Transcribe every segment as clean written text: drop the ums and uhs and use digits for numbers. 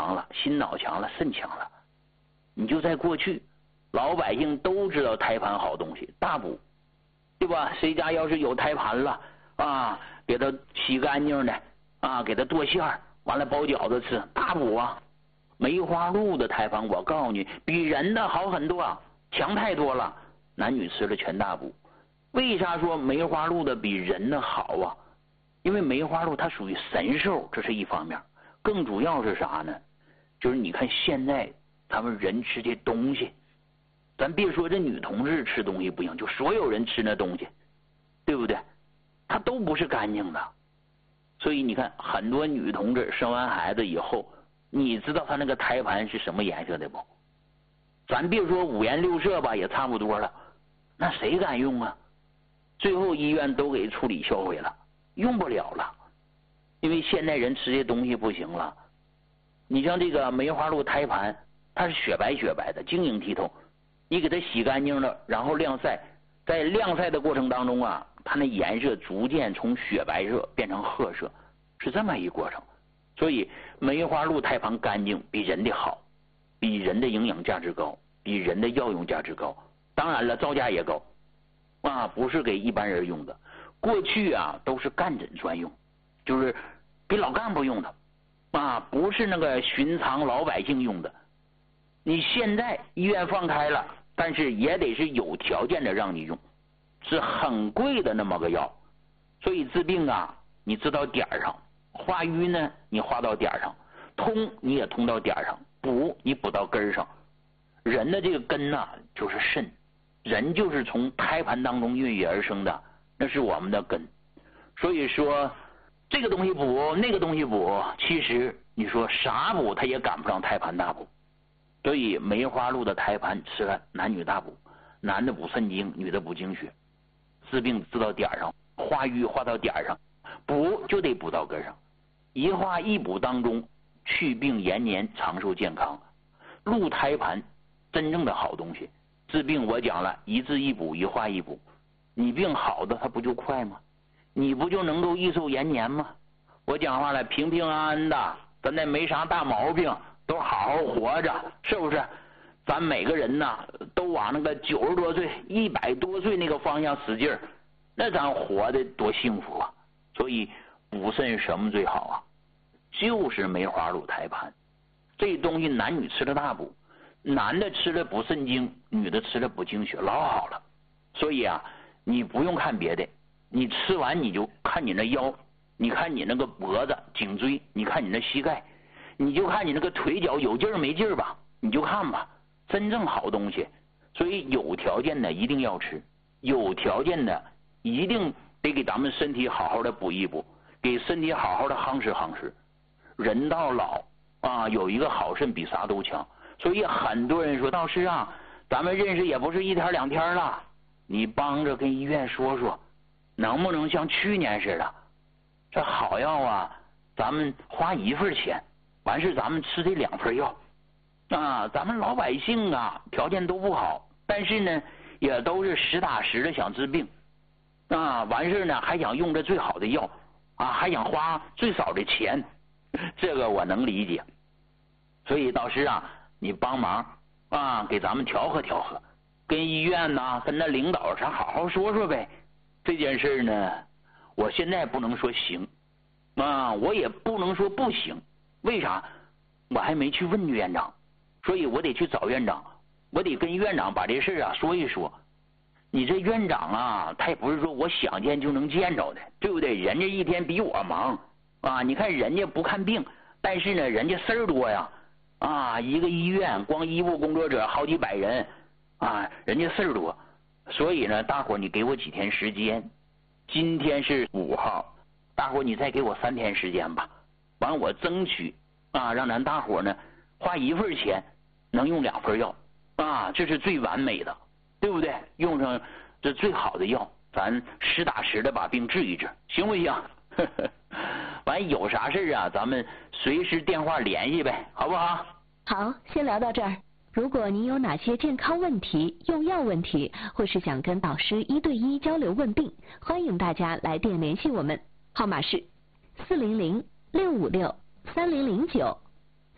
强了，心脑强了，肾强了。你就在过去，老百姓都知道胎盘好东西，大补，对吧？谁家要是有胎盘了啊，给他洗干净的啊，给他剁馅儿，完了包饺子吃，大补啊。梅花鹿的胎盘，我告诉你，比人的好很多啊，强太多了。男女吃了全大补。为啥说梅花鹿的比人的好啊？因为梅花鹿它属于神兽，这是一方面。更主要是啥呢？就是你看现在咱们人吃这东西，咱别说这女同志吃东西不行，就所有人吃那东西，对不对？它都不是干净的。所以你看很多女同志生完孩子以后，你知道她那个胎盘是什么颜色的不？咱别说五颜六色吧，也差不多了。那谁敢用啊？最后医院都给处理销毁了，用不了了。因为现在人吃这东西不行了。你像这个梅花鹿胎盘，它是雪白雪白的，晶莹剔透。你给它洗干净了，然后晾晒，在晾晒的过程当中啊，它那颜色逐渐从雪白色变成褐色，是这么一过程。所以梅花鹿胎盘干净比人的好，比人的营养价值高，比人的药用价值高。当然了，造价也高啊，不是给一般人用的。过去啊都是干诊专用，就是给老干部用的啊，不是那个寻常老百姓用的。你现在医院放开了，但是也得是有条件的让你用，是很贵的那么个药。所以治病啊，你治到点上，化瘀呢你化到点上，通你也通到点上，补你补到根上。人的这个根呐，就是肾，人就是从胎盘当中孕育而生的，那是我们的根。所以说这个东西补那个东西补，其实你说啥补它也赶不上胎盘大补。所以梅花鹿的胎盘吃了男女大补，男的补肾精，女的补精血。治病治到点上，化瘀化到点上，补就得补到根上。一化一补当中，去病延年，长寿健康。鹿胎盘真正的好东西。治病我讲了，一治一补，一化一补。你病好的它不就快吗？你不就能够益寿延年吗？我讲话了，平平安安的，咱那没啥大毛病，都好好活着，是不是？咱每个人呐，都往那个90多岁、100多岁那个方向使劲儿，那咱活的多幸福啊！所以补肾什么最好啊？就是梅花鹿胎盘。这东西男女吃了大补，男的吃了补肾精，女的吃了补精血，老好了。所以啊，你不用看别的，你吃完你就看你那腰，你看你那个脖子、颈椎，你看你那膝盖，你就看你那个腿脚有劲儿没劲儿吧，你就看吧。真正好东西，所以有条件的一定要吃，有条件的一定得给咱们身体好好的补一补，给身体好好的夯实夯实。人到老啊，有一个好肾比啥都强。所以很多人说，道士啊，咱们认识也不是1天2天了，你帮着跟医院说说，能不能像去年似的，这好药啊，咱们花1份钱，完事咱们吃这2份药啊。咱们老百姓啊，条件都不好，但是呢，也都是实打实的想治病啊。完事呢，还想用这最好的药啊，还想花最少的钱，这个我能理解。所以道士啊，你帮忙啊，给咱们调和调和，跟医院呐，跟那领导咱好好说说呗。这件事呢，我现在不能说行啊，我也不能说不行。为啥？我还没去问院长，所以我得去找院长，我得跟院长把这事啊说一说。你这院长啊，他也不是说我想见就能见着的，对不对？人家一天比我忙啊，你看人家不看病，但是呢，人家事儿多呀。啊，一个医院光医务工作者好几百人啊，人家事儿多。所以呢，大伙你给我几天时间，今天是5号，大伙你再给我3天时间吧，完我争取啊，让咱大伙呢花1份钱能用2份药啊，这是最完美的，对不对？用上这最好的药，咱实打实的把病治一治，行不行？完有啥事啊，咱们随时电话联系呗，好不好？ 好，先聊到这儿。如果您有哪些健康问题、用药问题，或是想跟导师1对1交流问病，欢迎大家来电联系我们，号码是400-656-3009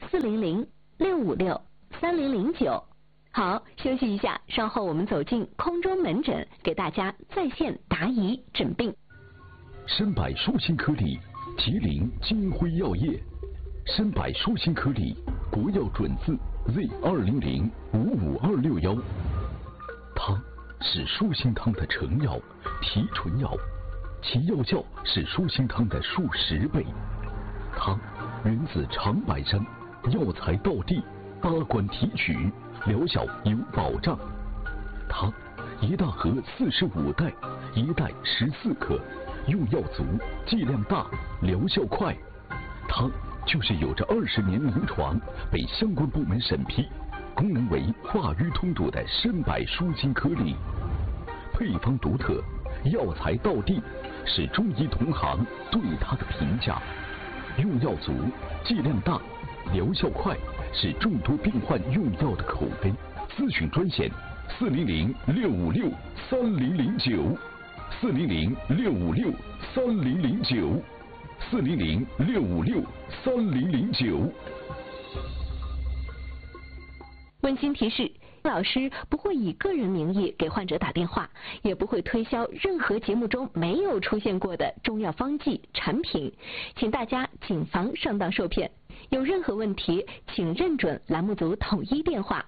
400-656-3009。好，休息一下，稍后我们走进空中门诊，给大家在线答疑诊病。 参百舒心颗粒，吉林金辉药业。参百舒心颗粒，国药准字 Z200-55261。它是舒心汤的成药，提纯药，其药效是舒心汤的数10倍。它源自长白山，药材到地，8关提取，疗效有保障。它一大盒45袋，一袋14克，用药足，剂量大，疗效快。它就是有着20年临床，被相关部门审批，功能为化瘀通堵的参百舒心颗粒。配方独特，药材到地，是中医同行对它的评价。用药足，剂量大，疗效快，是众多病患用药的口碑。咨询专线400-656-3009。400-656-3009。400-656-3009。 温馨提示：老师不会以个人名义给患者打电话，也不会推销任何节目中没有出现过的中药方剂产品，请大家谨防上当受骗。有任何问题，请认准栏目组统一电话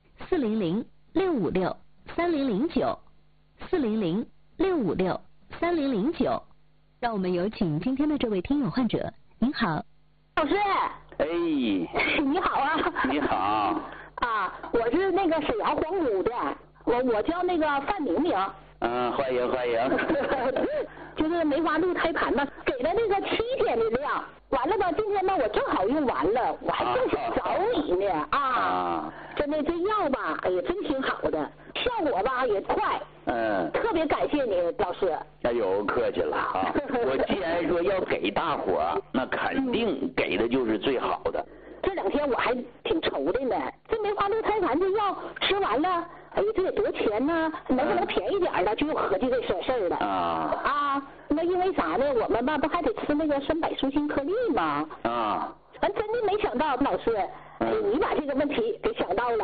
：400-656-3009。400-656-3009。让我们有请今天的这位听友患者。您好， 老师。 哎， 你好啊。 你好。 啊，我是那个沈阳黄姑的，我叫那个范明明。 欢迎欢迎。 就是梅花鹿胎盘嘛，给了那个7天的量，完了吧，今天吧我正好用完了，我还正想找你呢啊。真的这药吧，哎呀，真挺好的，效果吧也快。特别感谢你，老师。 哎呦，客气了啊！我既然说要给大伙儿，那肯定给的就是最好的。 这2天我还挺愁的呢，这梅花鹿胎盘这药吃完了，哎呀，这得多钱呢？能不能便宜点的？就合计这事儿了。那因为啥呢？我们吧不还得吃那个参百舒心颗粒吗？咱真的没想到，老师，你把这个问题给想到了。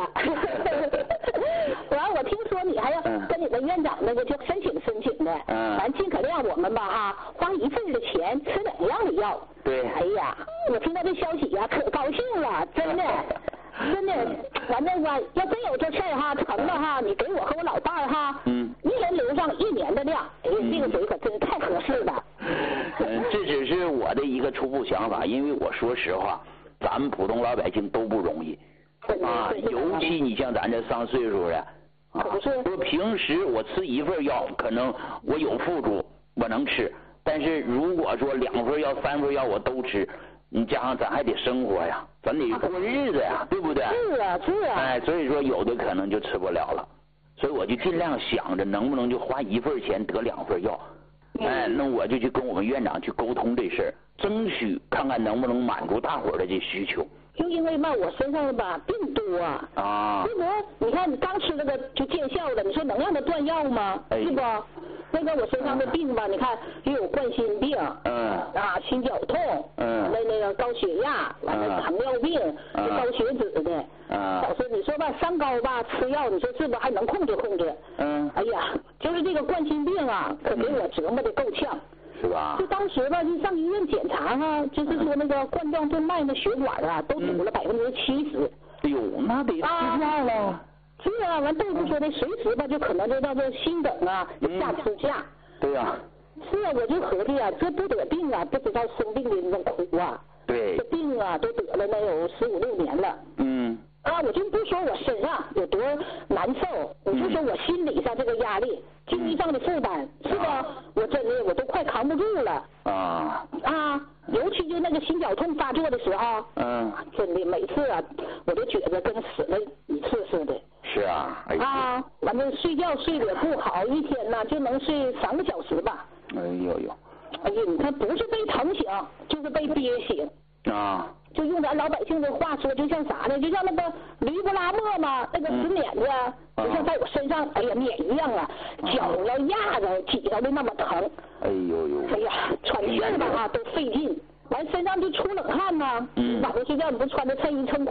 完，我听说你还要跟你们院长那个就申请的，咱尽可量我们吧花1份的钱吃2样的药。 对。 哎呀，我听到这消息呀，可高兴了，真的。真的，完那个要真有这事儿成了你给我和我老伴儿一人留上1年的量，哎，这个嘴可真是太合适了。 这只是我的一个初步想法，因为我说实话，咱们普通老百姓都不容易尤其你像咱这上岁数的我平时我吃1份药，可能我有副作用我能吃，但是如果说2份药、3份药我都吃，你加上咱还得生活呀，咱得过日子呀，对不对？ 是啊。 所以说有的可能就吃不了了，所以我就尽量想着能不能就花1份钱得2份药。那我就去跟我们院长去沟通这事儿，争取看看能不能满足大伙儿的这需求。 就因为我身上吧病多病多，你看你刚吃那个就见效了，你说能让他断药吗？是不？那个我身上的病吧，你看又有冠心病，心绞痛，那个高血压，完了糖尿病，高血脂的。老师，你说吧，三高吧，吃药，你说是不是还能控制？哎呀，就是这个冠心病可给我折磨的够呛。 是吧？ 就当时吧，就上医院检查就是说那个冠状动脉的血管都堵了70%。 哎呦，那得吃药了。 是完大夫说的随时吧，就可能就到这心梗下支架。 对呀。 是我就合计这不得病不知道生病的那种苦对。 这病都得了能有15、16年了。我就不说我身上有多难受，我就说我心理上这个压力、经济上的负担，是吧？我真的我都快扛不住了。尤其就那个心绞痛发作的时候，真的每次我都觉得跟死了一次似的。 是啊。 完了睡觉睡得也不好，一天就能睡3个小时吧。 哎呦。 哎呀，你看不是被疼醒，就是被憋醒。就用咱老百姓的话说，就像啥呢？就像那个驴不拉磨嘛，那个死碾子，就像在我身上，哎呀碾一样绞了压着挤着的那么疼。 哎呦。 哎呀，喘气儿吧都费劲。 完身上就出冷汗呐。晚上睡觉你不穿着衬衣衬裤